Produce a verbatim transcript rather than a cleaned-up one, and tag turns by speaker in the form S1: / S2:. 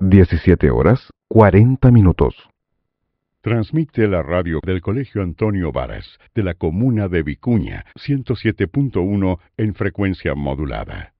S1: diecisiete horas cuarenta minutos.
S2: Transmite la radio del Colegio Antonio Varas, de la comuna de Vicuña, ciento siete punto uno en frecuencia modulada.